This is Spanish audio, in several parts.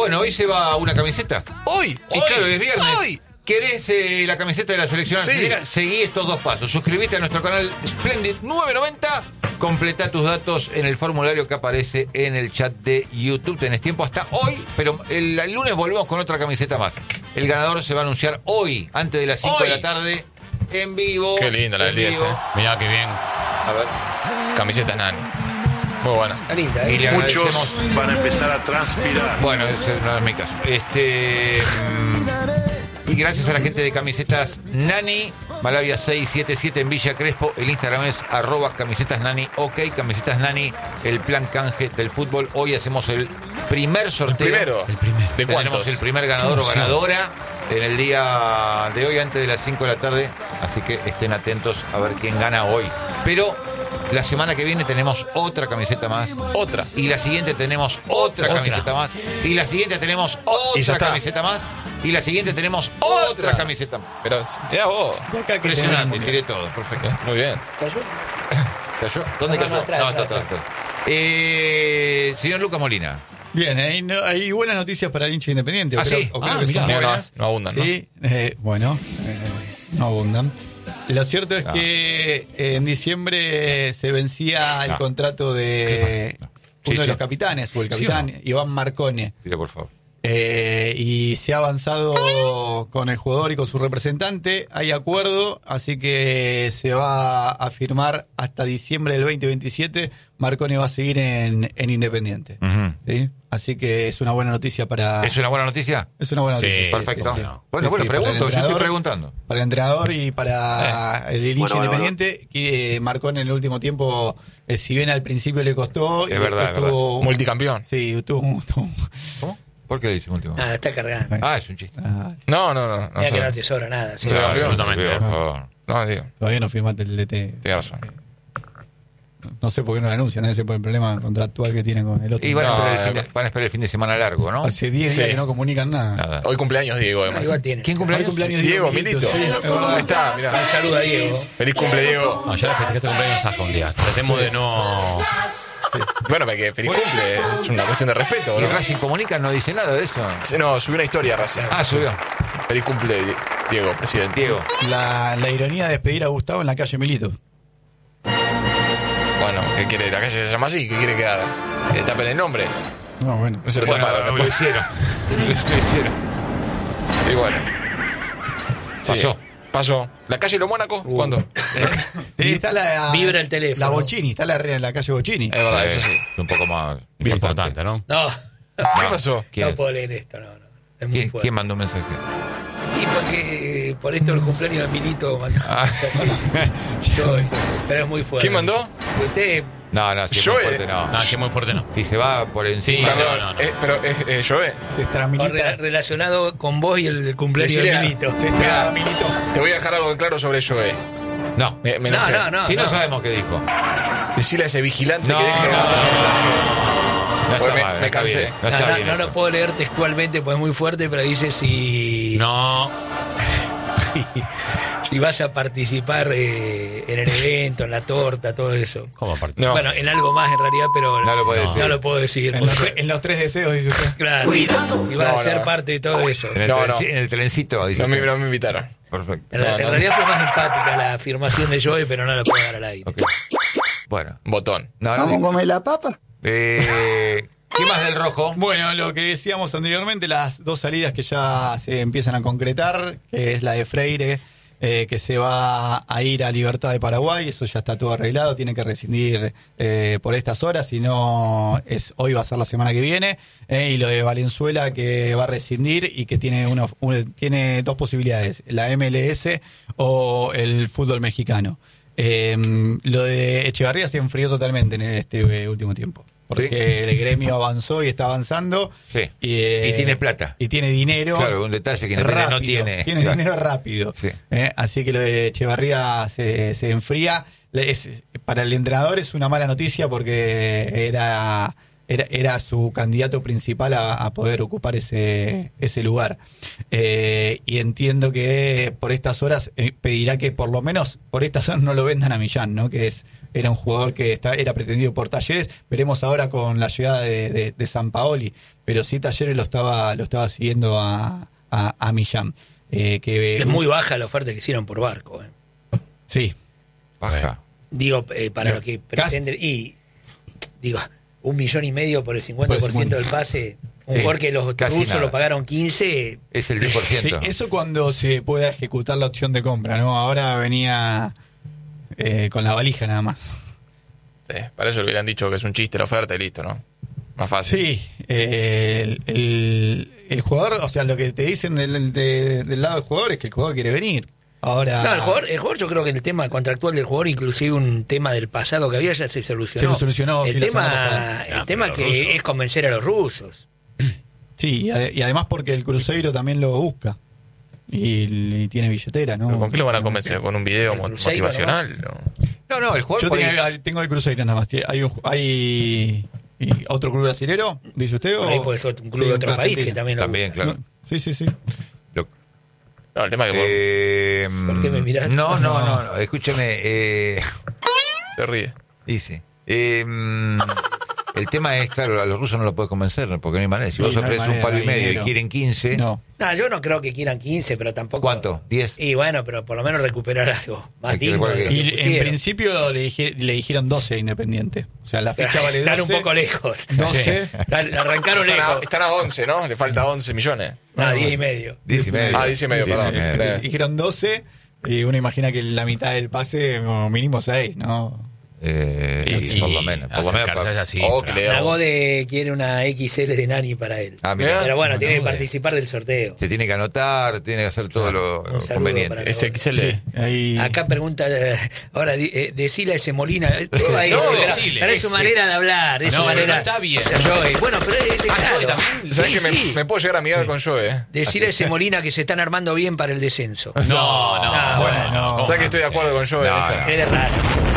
Bueno, hoy se va una camiseta. Hoy. Y claro, es viernes. Hoy. ¿Querés la camiseta de la selección argentina? Seguí estos dos pasos. Suscríbete a nuestro canal Splendid 990. Completá tus datos en el formulario que aparece en el chat de YouTube. Tenés tiempo hasta hoy, pero el lunes volvemos con otra camiseta más. El ganador se va a anunciar hoy, antes de las 5 de la tarde, en vivo. Qué linda la del 10, Mirá qué bien. A ver. Camiseta Nani. Muy buena. Está linda, Y le Muchos van a empezar a transpirar. Bueno, ese no es mi caso. Y gracias a la gente de Camisetas Nani, Malavia 677 en Villa Crespo. El Instagram es @camisetasnani. Ok, Camisetas Nani, el plan canje del fútbol. Hoy hacemos el primer sorteo. El primero. ¿De Tenemos cuántos? el primer ganador o ganadora en el día de hoy, antes de las 5 de la tarde. Así que estén atentos a ver quién gana hoy. Pero la semana que viene tenemos otra camiseta más. Otra. Y la siguiente tenemos otra camiseta más. Y la siguiente tenemos Y ya otra está. camiseta más. Y la siguiente tenemos otra camiseta más. Pero, mirá vos. De acá que Impresionante, tenemos. tiré todo, perfecto. Muy bien. ¿Cayó? ¿Dónde No, cayó? no, atrás, está atrás. atrás. Señor Lucas Molina. Bien, hay buenas noticias para el hincha independiente. ¿Ah, sí? Creo que mirá. son No, buenas. no abundan, ¿no? Sí, no abundan. Lo cierto es que en diciembre se vencía el contrato de Sí, uno de sí. los capitanes, o el capitán, Iván Marcone. Tira, por favor. Y se ha avanzado con el jugador y con su representante. Hay acuerdo, así que se va a firmar hasta diciembre del 2027. Marcone va a seguir en Independiente. Ujú. ¿Sí? Así que es una buena noticia para... ¿Es una buena noticia? Es una buena Sí, noticia. Perfecto. sí. Bueno, Sí, para el pregunto, yo estoy entrenador, preguntando. Para el entrenador y para el hincha Bueno, independiente, que Marcone en el último tiempo, si bien al principio le costó... Es verdad, es tuvo Multicampeón. Sí, tuvo... ¿Cómo? ¿Por qué le dice último? Nada, está cargando. Ah, es un chiste. No. Mira que solo. no te sobra nada. Sí. Sí, No, absolutamente. por favor. No, digo. Todavía no firmaste el DT. Tienes razón. No sé por qué no lo anuncian, debe ser por el problema contractual que tienen con el otro. Y van a No, esperar van a esperar el fin de semana largo, ¿no? Hace 10 días Sí. que no comunican nada. Nada. Hoy cumpleaños Diego, Ah, además. igual tiene. ¿Quién Hoy cumpleaños? cumpleaños Diego Milito. sí, es verdad. Ahí está, mirá. Un saludo a Diego. Feliz cumple, Diego. No, ya le festejaste cumpleaños a un día. Tratemos de no... Bueno, porque feliz cumple. Es una cuestión de respeto, Y ¿no? Racing Comunica no dice nada de eso. Sí, no, subí una historia recién. Ah, subió. Feliz cumple, Diego, presidente. Diego. La ironía de despedir a Gustavo en la calle Milito. Bueno, ¿qué quiere? ¿La calle se llama así? ¿Qué quiere que haga? ¿Que tapen el nombre? No, bueno. No se lo Bueno, taparon. lo hicieron. Lo hicieron. Y bueno. Sí, Pasó. Pasó. ¿La calle Lo Mónaco? ¿Cuándo? Está la, Vibra el teléfono. La Bocini, está la calle Bocini. Es verdad, eso sí. Es un poco más Bien importante, ¿no? No, ¿Qué pasó? ¿Quién no es? puedo leer esto, no. Es muy ¿Quién, fuerte. quién mandó un mensaje? Y porque por esto el cumpleaños de Milito mandó. Ah. Todo eso. Pero es muy fuerte. ¿Quién mandó? Usted, No, si es Yo, muy fuerte, no. No, que muy fuerte no. Si se va por encima. Sí, Perdón, no. pero es Joé. Se extramilita. relacionado con vos y el cumpleaños Decile de a- Milito. Se Mirá, extramilitó. te voy a dejar algo en claro sobre Joé. No. Me No, enojé. no. Si no sabemos qué dijo. Decirle a ese vigilante No, que deje de mandar no Pues está mal, me no está cansé. bien. No está bien No eso. lo puedo leer textualmente, pues es muy fuerte, pero dice si vas a participar en el evento, en la torta, todo eso. ¿Cómo aparte? No. Bueno, en algo más en realidad, pero No lo puede decir. no lo puedo decir. En los 3 deseos, dice usted. Claro, si vas No, a ser no. parte de todo eso. En el, No, en el trencito. Dice No me, usted. no me invitaron. Perfecto. En realidad fue más enfática la afirmación de Joey, pero no la puedo dar al aire. Ok. Bueno. Botón. No, no. ¿Vamos a comer la papa? ¿Qué más del rojo? Bueno, lo que decíamos anteriormente, las 2 salidas que ya se empiezan a concretar, que es la de Freire, que se va a ir a Libertad de Paraguay, eso ya está todo arreglado, tiene que rescindir por estas horas, si no, hoy va a ser la semana que viene, y lo de Valenzuela que va a rescindir y que tiene, tiene 2 posibilidades, la MLS o el fútbol mexicano. Lo de Echevarría se enfrió totalmente en este último tiempo. Porque Sí. el gremio avanzó y está avanzando. Sí. Y tiene plata. Y tiene dinero. Claro, un detalle que Independiente no tiene. Tiene Claro. dinero rápido. Sí. Así que lo de Echevarría se enfría. Para el entrenador es una mala noticia porque era era su candidato principal a poder ocupar ese lugar. Y entiendo que por estas horas pedirá que por lo menos por estas horas no lo vendan a Millán, ¿no? Que era un jugador que era pretendido por Talleres. Veremos ahora con la llegada de Sampaoli, pero sí Talleres lo estaba siguiendo a Millán. Es muy baja la oferta que hicieron por Barco. Sí. Baja. Digo, para lo que pretenden. Y digo, 1,5 millones por el 50% del pase. Un jugador que los rusos nada. lo pagaron 15. Es el 10%. Sí, eso cuando se pueda ejecutar la opción de compra, ¿no? Ahora venía con la valija nada más. Para eso le hubieran dicho que es un chiste la oferta y listo, ¿no? Más fácil. Sí, el jugador, o sea, lo que te dicen del lado del jugador es que el jugador quiere venir. Ahora, No, el jugador, yo creo que el tema contractual del jugador, inclusive un tema del pasado que había, ya se solucionó. Se lo solucionó, el sí, la semana tema, pasada. el tema que es convencer a los rusos. Sí, y además porque el Cruzeiro también lo busca. Y tiene billetera, ¿no? ¿Pero con qué lo van a convencer? ¿Con un video El Cruzeiro motivacional? ¿No? No, el jugador Yo por ahí- tengo el Cruzeiro nada más. ¿Hay otro club brasilero, dice usted? Por ahí puede ser un club de otro país que también lo También, claro. No, sí. Lo- No, el tema es que ¿Por qué me mirás? No, escúcheme. se ríe. Dice. El tema es, claro, a los rusos no lo puede convencer, porque no hay manera. Si Sí, vos no hay ofreces un manera, palo y medio y dinero. quieren 15, No. No, yo no creo que quieran 15, pero tampoco. ¿cuánto? ¿10? Y bueno, pero por lo menos recuperar algo más Hay que digno. recordar de que- lo Y que en pusieron. principio le dijeron 12 a Independiente. O sea, la ficha vale 12. Están un poco lejos. 12. Arrancaron lejos. Están a 11, ¿no? Le falta 11 millones. No, 10 y medio. 10 y medio. 10 y medio, perdón. Dijeron 12 y uno imagina que la mitad del pase como mínimo 6, ¿no? Y por lo menos. Por lo menos acercarse a esa cifra. O que le Nagode quiere una XL de Nani para él. mira, Pero bueno, tiene que Nagode. participar del sorteo. se tiene que anotar, tiene que hacer todo lo Un saludo conveniente. para Ese XL. Sí, ahí. Acá pregunta, ahora decile a ese Molina. Todo ahí, No, pero decile, es su ese. manera de hablar. Es No, su pero manera. no está bien. Joey. Bueno, pero es Joey claro. también. ¿Sabes Sí, que sí. me puedo llegar a amigar con Joe, Decirle a ese Molina que se están armando bien para el descenso. No. bueno, ¿cómo ¿Sabes que estoy de acuerdo con Joe? en No, esta? Es raro.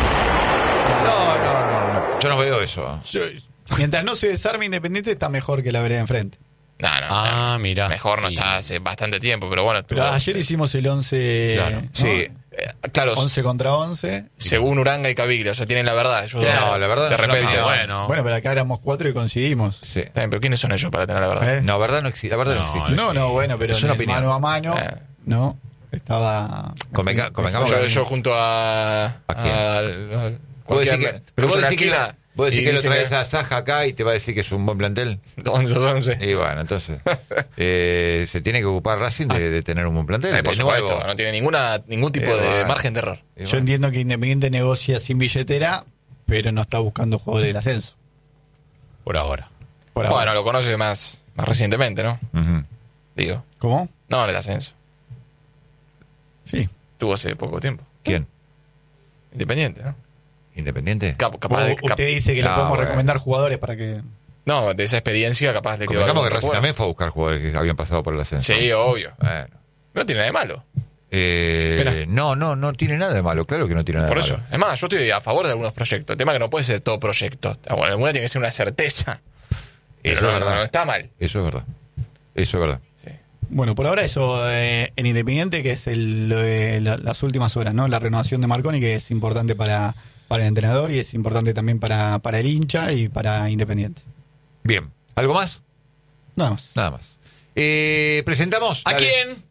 No. Yo no veo eso. Mientras no se desarme Independiente, está mejor que la vereda enfrente. Ah, mira. Mejor no Y- está hace bastante tiempo, pero bueno. Pero ayer hicimos el 11. Claro. ¿no? Sí. Claro, 11 contra 11. según Uranga y Caviglia, o sea, tienen la verdad. Ellos Claro, dos, la verdad de no es una repente. opinión. Bueno. Bueno, pero acá éramos 4 y coincidimos. Sí. Está bien, pero ¿quiénes son ellos para tener la verdad? ¿Eh? No, verdad no existe. La verdad no, No, existe. No, bueno, pero Es en una el opinión. mano a mano, ¿no? Estaba. Convengamos Yo junto a quién? Vos decís que, pero vos decís que lo traes a Saja acá y te va a decir que es un buen plantel. 11. Y bueno, entonces se tiene que ocupar Racing de tener un buen plantel. Por de nuevo. supuesto, no tiene ningún tipo de bueno. margen de error. Y Yo bueno. entiendo que Independiente negocia sin billetera, pero no está buscando jugadores del ascenso. Por ahora. Por ahora. Bueno, lo conoce más recientemente, ¿no? Ujú. Digo, ¿Cómo? no en el ascenso. Sí. Tuvo hace poco tiempo. ¿Quién? Independiente, ¿no? ¿Independiente? Capaz de. Usted dice que le No, podemos bueno. recomendar jugadores para que. No, de esa experiencia capaz de que. Convengamos que Racing también fue a buscar jugadores que habían pasado por el ascenso. Sí, obvio. Bueno. No tiene nada de malo. No tiene nada de malo, claro que no tiene nada Por de eso. malo. Es más, yo estoy a favor de algunos proyectos. El tema es que no puede ser todo proyecto. Bueno, alguna tiene que ser una certeza. Pero Eso es no, verdad. no está mal. Eso es verdad. Eso es verdad. Sí. Bueno, por ahora eso en Independiente, que es las últimas horas, ¿no? La renovación de Marconi, que es importante para el entrenador y es importante también para el hincha y para Independiente. Bien. ¿Algo más? Nada más. Nada más. Presentamos. ¿A Dale. quién?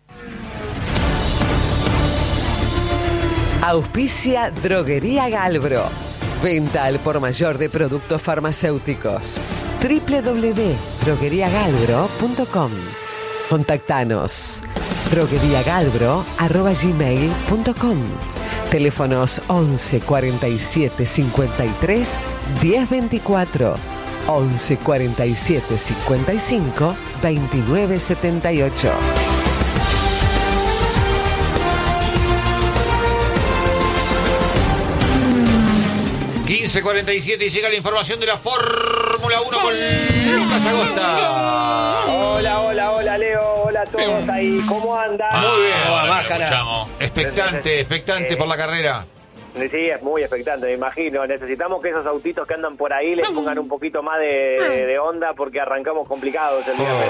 Auspicia Droguería Galbro. Venta al por mayor de productos farmacéuticos. www.drogueriagalbro.com. Contactanos. drogueriagalbro@gmail.com. Teléfonos 11 47 53 10 24. 11 47 55 29 78. 15:47 y llega la información de la Fórmula 1 con Lucas Agosta. Hola, Leo. Hola a todos ahí. ¿Cómo andan? Muy bien. Ahora va, lo cara. escuchamos. Expectante por la carrera. Sí, es muy expectante, me imagino. Necesitamos que esos autitos que andan por ahí les pongan un poquito más de onda porque arrancamos complicados el viernes.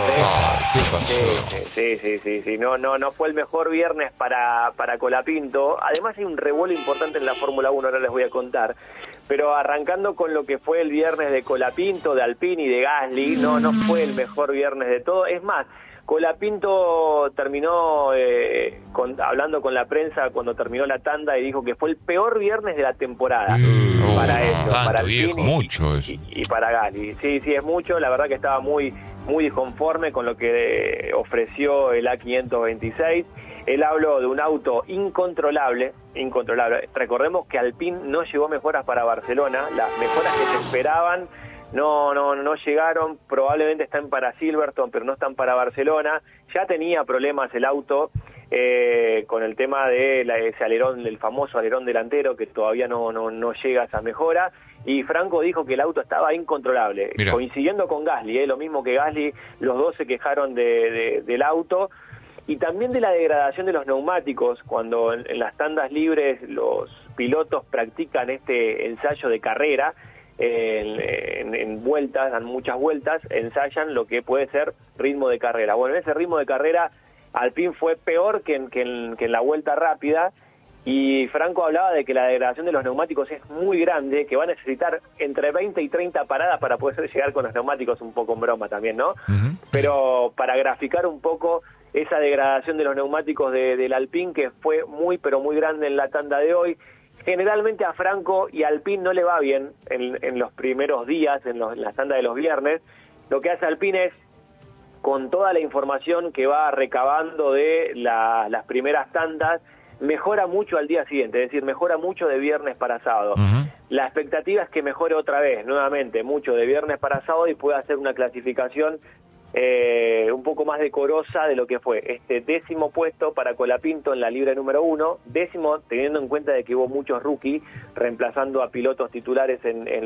Sí. No fue el mejor viernes para Colapinto. Además hay un revuelo importante en la Fórmula 1, ahora les voy a contar. Pero arrancando con lo que fue el viernes de Colapinto, de Alpine y de Gasly, no fue el mejor viernes de todo. Es más, Colapinto terminó hablando con la prensa cuando terminó la tanda y dijo que fue el peor viernes de la temporada para ellos, para Alpine mucho eso. Y para Gasly. Sí, es mucho. La verdad que estaba muy disconforme con lo que ofreció el A526. Él habló de un auto incontrolable. Recordemos que Alpine no llevó mejoras para Barcelona. Las mejoras que se esperaban no llegaron. Probablemente están para Silverstone, pero no están para Barcelona. Ya tenía problemas el auto con el tema de ese alerón, el famoso alerón delantero, que todavía no llega a esa mejora. Y Franco dijo que el auto estaba incontrolable. Mirá. Coincidiendo con Gasly, lo mismo que Gasly, los dos se quejaron del auto. Y también de la degradación de los neumáticos, cuando en las tandas libres los pilotos practican este ensayo de carrera, en vueltas, dan muchas vueltas, ensayan lo que puede ser ritmo de carrera. Bueno, en ese ritmo de carrera Alpine fue peor que en la vuelta rápida, y Franco hablaba de que la degradación de los neumáticos es muy grande, que va a necesitar entre 20 y 30 paradas para poder llegar con los neumáticos, un poco en broma también, ¿no? Uh-huh. Pero para graficar un poco esa degradación de los neumáticos del Alpine, que fue pero muy grande en la tanda de hoy. Generalmente a Franco y Alpine no le va bien en los primeros días, en la tanda de los viernes. Lo que hace Alpine es, con toda la información que va recabando de las primeras tandas, mejora mucho al día siguiente, es decir, mejora mucho de viernes para sábado. Uh-huh. La expectativa es que mejore otra vez, nuevamente, mucho de viernes para sábado y pueda hacer una clasificación un poco más decorosa de lo que fue este 10º puesto para Colapinto en la libre número 1, 10º teniendo en cuenta de que hubo muchos rookies reemplazando a pilotos titulares en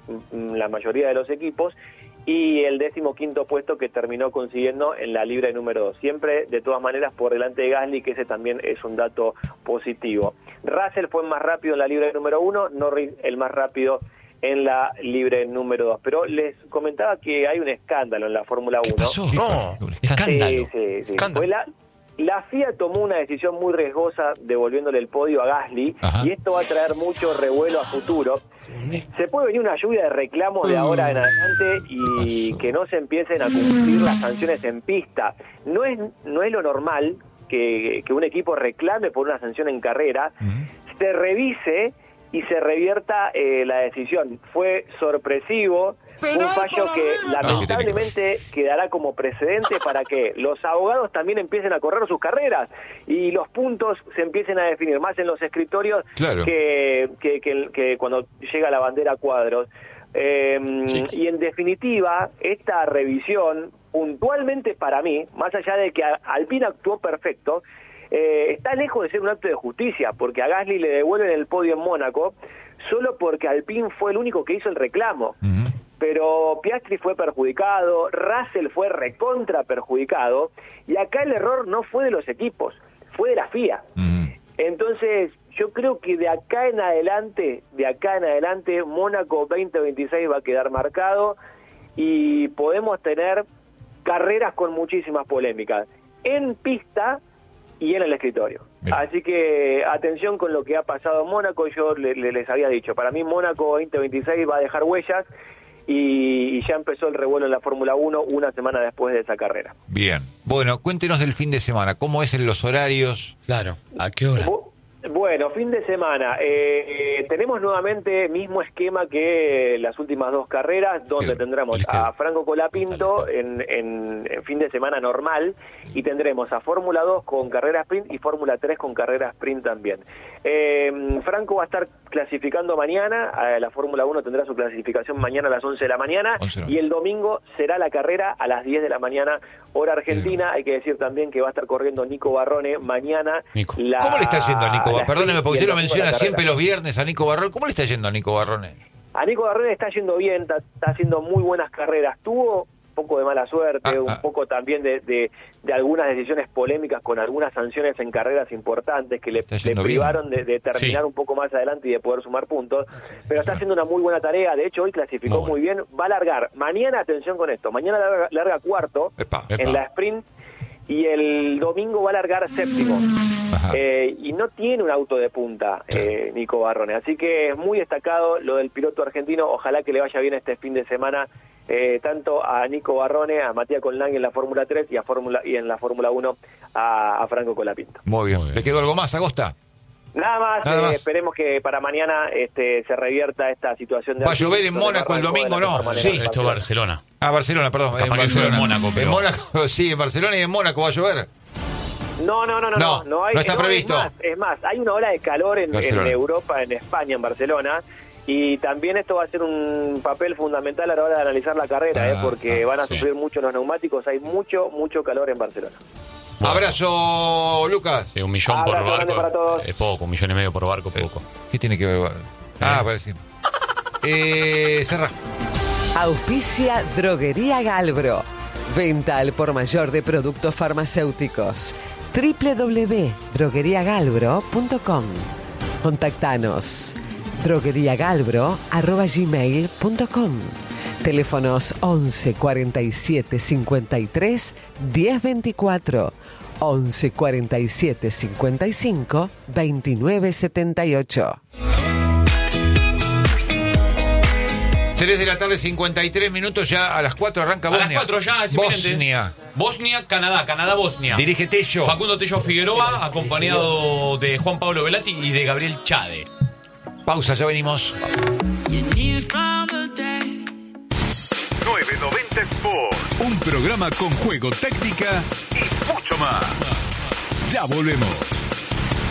la mayoría de los equipos, y el 15º puesto que terminó consiguiendo en la libre número 2, siempre de todas maneras por delante de Gasly, que ese también es un dato positivo. Russell fue más rápido en la libre número 1, Norris el más rápido en la libre número 2. Pero les comentaba que hay un escándalo en la Fórmula 1. ¿Qué pasó? No, escándalo. Sí. Escándalo. Fue la FIA tomó una decisión muy riesgosa devolviéndole el podio a Gasly. Ajá. Y esto va a traer mucho revuelo a futuro. Se puede venir una lluvia de reclamos de ahora en adelante y que no se empiecen a cumplir las sanciones en pista. No es lo normal que un equipo reclame por una sanción en carrera, se revise y se revierta la decisión. Fue sorpresivo, un fallo que lamentablemente quedará como precedente para que los abogados también empiecen a correr sus carreras y los puntos se empiecen a definir más en los escritorios, claro, que cuando llega la bandera a cuadros. Sí. Y en definitiva, esta revisión, puntualmente para mí, más allá de que Alpine actuó perfecto, está lejos de ser un acto de justicia, porque a Gasly le devuelven el podio en Mónaco solo porque Alpine fue el único que hizo el reclamo. Uh-huh. Pero Piastri fue perjudicado, Russell fue recontra perjudicado, y acá el error no fue de los equipos, fue de la FIA. Uh-huh. Entonces, yo creo que de acá en adelante, Mónaco 2026 va a quedar marcado y podemos tener carreras con muchísimas polémicas en pista y en el escritorio. Bien. Así que atención con lo que ha pasado en Mónaco. Yo les había dicho, para mí Mónaco 2026 va a dejar huellas y ya empezó el revuelo en la Fórmula 1 una semana después de esa carrera. Bien, bueno, cuéntenos del fin de semana, ¿cómo es en los horarios? Claro, ¿a qué hora? Bueno, fin de semana. Tenemos nuevamente mismo esquema que las últimas dos carreras, donde tendremos a Franco Colapinto en fin de semana normal, y tendremos a Fórmula 2 con carrera sprint y Fórmula 3 con carrera sprint también. Franco va a estar clasificando mañana, la Fórmula 1 tendrá su clasificación mañana a las 11 de la mañana, y el domingo será la carrera a las 10 de la mañana, hora argentina. Hay que decir también que va a estar corriendo Nico Barrone mañana. ¿Cómo le está yendo a Nico? Perdóneme, porque usted lo menciona siempre los viernes a Nico Barrone. ¿Cómo le está yendo a Nico Barrone? A Nico Barrone está yendo bien, está haciendo muy buenas carreras. Tuvo poco de mala suerte, un poco también de algunas decisiones polémicas con algunas sanciones en carreras importantes que le privaron de terminar un poco más adelante y de poder sumar puntos, pero está haciendo una muy buena tarea. De hecho, hoy clasificó muy bien, va a largar mañana, atención con esto, mañana larga cuarto en la sprint, y el domingo va a largar séptimo. Y no tiene un auto de punta, Nico Barrone, así que es muy destacado lo del piloto argentino. Ojalá que le vaya bien este fin de semana, tanto a Nico Barrone, a Matías Conlang en la Fórmula 3 y en la Fórmula 1 a Franco Colapinto. Muy bien. ¿Le quedó algo más, Agosta? Nada más. Esperemos que para mañana se revierta esta situación. ¿Va a llover en Mónaco el domingo? No, sí. Esto es Barcelona. Barcelona, perdón. Capaz que llueve en Mónaco, pero... En Mónaco, sí, en Barcelona y en Mónaco va a llover. No está previsto. Es más, hay una ola de calor en Europa, en España, en Barcelona, y también esto va a ser un papel fundamental a la hora de analizar la carrera, porque van a sufrir mucho los neumáticos. Hay mucho paror en Barcelona. Bueno. Abrazo, Lucas. Sí, 1 millón por barco es poco, 1,5 millones por barco poco. ¿Qué tiene que ver? Parece. Cerra. Auspicia Droguería Galbro. Venta al por mayor de productos farmacéuticos. www.drogueriagalbro.com. Contactanos. drogueriagalbro@gmail.com. Teléfonos 11 47 53 10 24, 11 47 55 29 78. 3 de la tarde, 53 minutos, ya a las 4 arranca Bosnia. A las 4 ya es Bosnia. Bosnia, Canadá, Bosnia. Dirige Tello. Facundo Tello Figueroa, acompañado de Juan Pablo Velati y de Gabriel Chade. Pausa, ya venimos. 990 Sport. Un programa con juego, táctica y mucho más. Ya volvemos.